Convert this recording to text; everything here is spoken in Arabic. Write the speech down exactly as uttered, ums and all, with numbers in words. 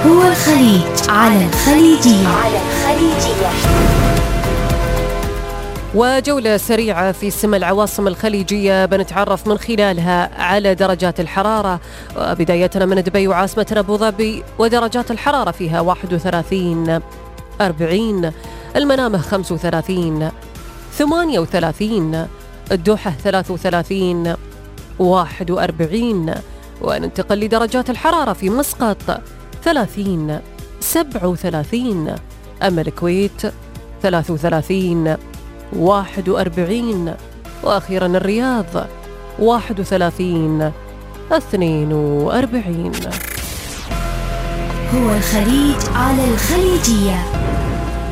هو الخليج على الخليجية. على الخليجية. وجولة سريعة في سما العواصم الخليجية بنتعرف من خلالها على درجات الحرارة، بدايتنا من دبي وعاصمتنا أبو ظبي، ودرجات الحرارة فيها واحد وثلاثين أربعين، المنامة خمس وثلاثين ثمانية وثلاثين، الدوحة ثلاث وثلاثين واحد وأربعين. وننتقل لدرجات الحرارة في مسقط ثلاثين سبعة وثلاثين، أما الكويت ثلاث وثلاثين واحد وأربعين، وأخيرا الرياض واحد وثلاثين اثنين وأربعين. هو الخليج على الخليجية.